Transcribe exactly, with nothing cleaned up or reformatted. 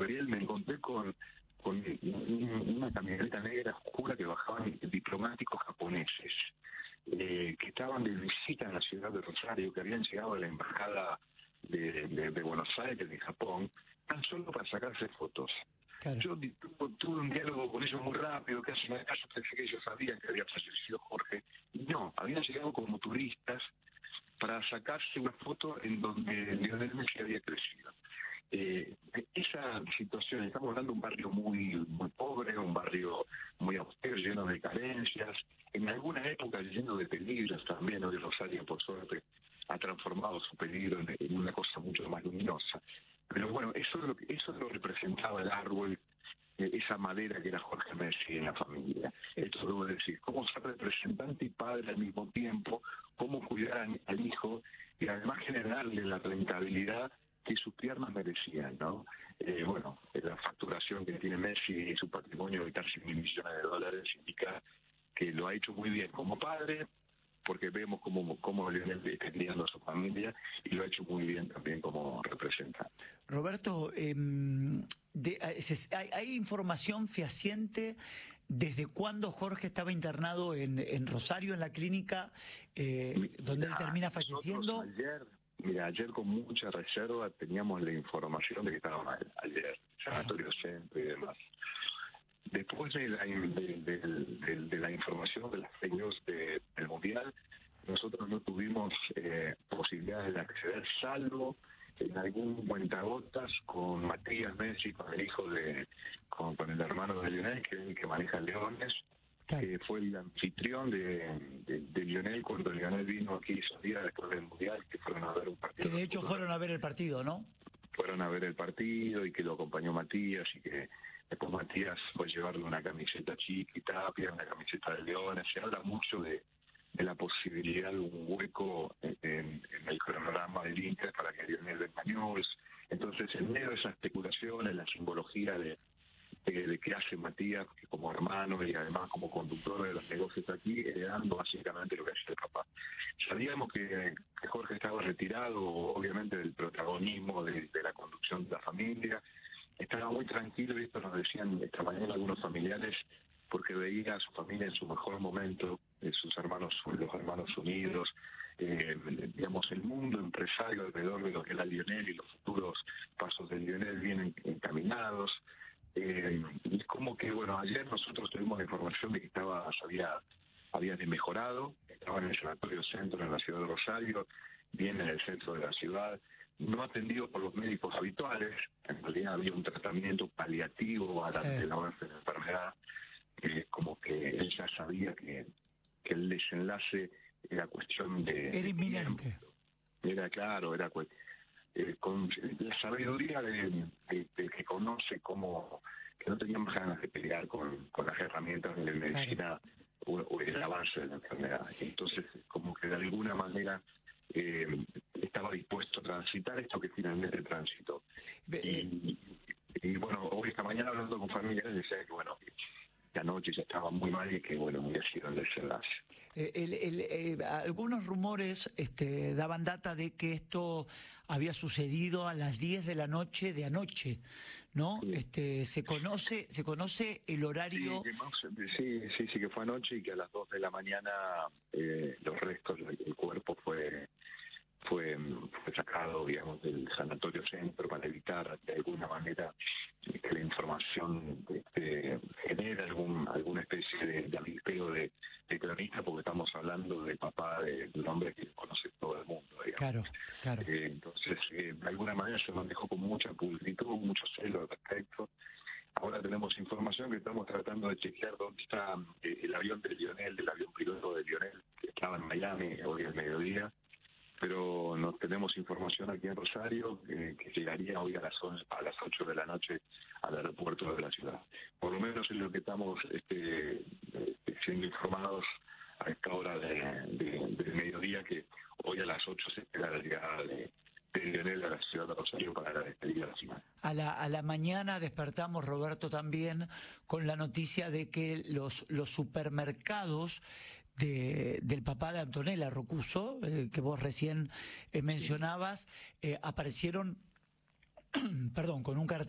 Gabriel, me encontré con, con un, una camioneta negra oscura que bajaban diplomáticos japoneses, eh, que estaban de visita en la ciudad de Rosario, que habían llegado a la embajada de, de, de Buenos Aires, de Japón, tan solo para sacarse fotos. Claro. Yo tuve, tuve un diálogo con ellos muy rápido, casi me caso, pensé que ellos sabían que había fallecido Jorge. Y no, habían llegado como turistas para sacarse una foto en donde Lionel Messi había crecido. Eh, esa situación, estamos hablando de un barrio muy muy pobre, un barrio muy austero, lleno de carencias, en alguna época lleno de peligros también. Hoy Rosario, por suerte, ha transformado su peligro en, en una cosa mucho más luminosa. Pero bueno, eso es lo que eso lo representaba el árbol, eh, esa madera que era Jorge Messi en la familia. Esto debo decir, cómo ser representante y padre al mismo tiempo, cómo cuidar al hijo y además generarle la rentabilidad que sus piernas merecían, ¿no? Eh, bueno, la facturación que tiene Messi y su patrimonio de casi mil millones de dólares indica que lo ha hecho muy bien como padre, porque vemos cómo, cómo Lionel está criando a su familia, y lo ha hecho muy bien también como representante. Roberto, eh, de, hay, ¿hay información fehaciente desde cuándo Jorge estaba internado en, en Rosario, en la clínica, eh, mira, donde él termina falleciendo? Ayer, mira, ayer con mucha reserva teníamos la información de que estaba mal, ayer, Sanatorio Centro y demás. Después de la, de, de, de, de la información de las fake news de, del Mundial, nosotros no tuvimos eh, posibilidades de acceder, salvo en algún cuentagotas con Matías Messi, con el hijo de, con, con el hermano de Lionel, que es el que maneja Leones, claro, que fue el anfitrión de, de, de Lionel cuando Lionel vino aquí esos días después del Mundial, que fueron a ver un partido. Que de hecho fueron a ver el partido, ¿no? Fueron a ver el partido y que lo acompañó Matías, y que después Matías fue llevarle una camiseta chiquita, una camiseta de Leones. Se habla mucho de, de la posibilidad de un hueco en, en, en el cronograma del Inter para que Lionel venga a Newell's. Entonces, en medio de esas especulaciones, la simbología de, de, de que hace Matías que como hermano y además como conductor de los negocios aquí, heredando básicamente lo que hace el papá. Sabíamos que, que Jorge estaba retirado, obviamente, del protagonismo de, de la conducción de la familia. Estaba muy tranquilo, y esto nos decían esta mañana algunos familiares, porque veía a su familia en su mejor momento, eh, sus hermanos, los hermanos unidos, eh, digamos, el mundo empresario alrededor de lo que era Lionel y los futuros pasos de Lionel bien encaminados. Eh, y es como que, bueno, ayer nosotros tuvimos la información de que estaba, había, había mejorado, estaba en el Sanatorio Centro en la ciudad de Rosario, bien en el centro de la ciudad, no atendido por los médicos habituales. En realidad había un tratamiento paliativo ante sí. el avance de la enfermedad, eh, como que él ya sabía que, que el desenlace era cuestión de... Era inminente. Era claro, era cuestión... Eh, con la sabiduría de, de, de que conoce cómo, que no teníamos ganas de pelear con, con las herramientas de la medicina, claro, o, o el avance de la enfermedad. Entonces, como que de alguna manera eh, estaba dispuesto a transitar esto que finalmente transitó. Y, y bueno, hoy esta mañana hablando con familiares decía que bueno, la noche ya estaba muy mal y que bueno, había sido el desenlace. Eh, el, el, eh, algunos rumores este, daban data de que esto había sucedido a las diez de la noche de anoche, ¿no? Sí. Este, se conoce se conoce el horario. Sí, sí, sí, sí, que fue anoche, y que a las dos de la mañana eh, los restos, el cuerpo fue fue, fue sacado, digamos, del Sanatorio Centro para evitar de alguna manera que la información este, genere algún alguna especie de, de avispero de, de cronista, porque estamos hablando del papá de, de un hombre que conoce todo el mundo, digamos. Claro, claro. Eh, entonces, eh, de alguna manera se manejó con mucha pulcritud, mucho celo al respecto. Ahora tenemos información que estamos tratando de chequear dónde está eh, el avión de Lionel, del avión piloto de Lionel, que estaba en Miami hoy al mediodía. Pero no tenemos información aquí en Rosario, eh, que llegaría hoy a las once, a las ocho de la noche al aeropuerto de la ciudad. Por lo menos es lo que estamos este, siendo informados a esta hora de, de, de mediodía, que hoy a las ocho se espera la llegada de, de Lionel a la ciudad de Rosario para la despedida de la semana. A la, a la mañana despertamos, Roberto, también con la noticia de que los, los supermercados de, del papá de Antonella Rocuso, eh, que vos recién eh, mencionabas, eh, aparecieron, perdón, con un cartel